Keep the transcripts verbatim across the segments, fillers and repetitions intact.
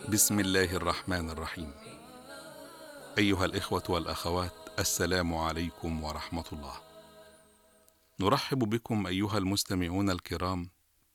بسم الله الرحمن الرحيم. أيها الإخوة والأخوات، السلام عليكم ورحمة الله. نرحب بكم أيها المستمعون الكرام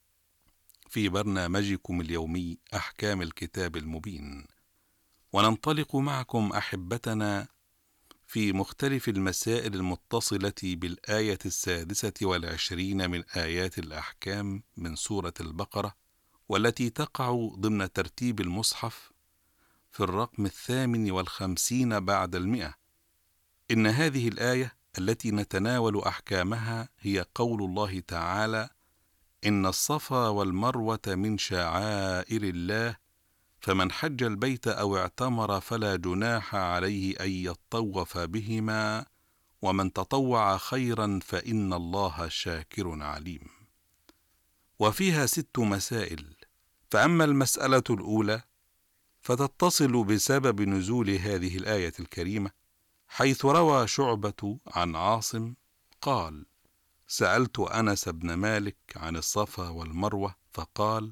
في برنامجكم اليومي أحكام الكتاب المبين، وننطلق معكم أحبتنا في مختلف المسائل المتصلة بالآية السادسة والعشرين من آيات الأحكام من سورة البقرة، والتي تقع ضمن ترتيب المصحف في الرقم الثامن والخمسين بعد المئة. إن هذه الآية التي نتناول أحكامها هي قول الله تعالى: إن الصفا والمروة من شعائر الله، فمن حج البيت أو اعتمر فلا جناح عليه أن يطوف بهما، ومن تطوع خيرا فإن الله شاكر عليم. وفيها ست مسائل، فأما المسألة الأولى فتتصل بسبب نزول هذه الآية الكريمة، حيث روى شعبة عن عاصم قال: سألت أنس بن مالك عن الصفا والمروة فقال: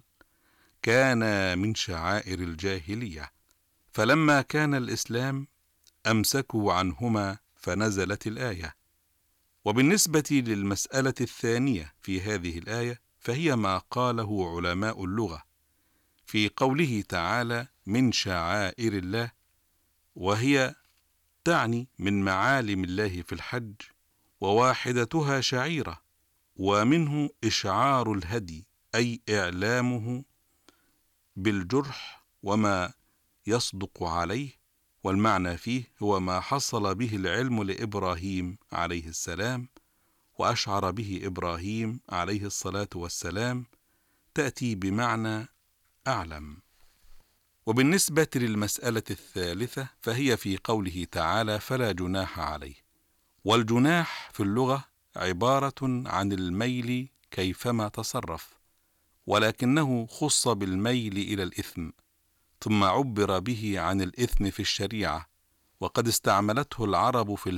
كان من شعائر الجاهلية، فلما كان الإسلام أمسكوا عنهما فنزلت الآية. وبالنسبة للمسألة الثانية في هذه الآية فهي ما قاله علماء اللغة في قوله تعالى: من شعائر الله، وهي تعني من معالم الله في الحج، وواحدتها شعيرة، ومنه إشعار الهدي أي إعلامه بالجرح وما يصدق عليه، والمعنى فيه هو ما حصل به العلم لإبراهيم عليه السلام وأشعر به إبراهيم عليه الصلاة والسلام، تأتي بمعنى أعلم. وبالنسبة للمسألة الثالثة فهي في قوله تعالى: فلا جناح عليه. والجناح في اللغة عبارة عن الميل كيفما تصرف، ولكنه خص بالميل إلى الإثم، ثم عبر به عن الإثم في الشريعة، وقد استعملته العرب في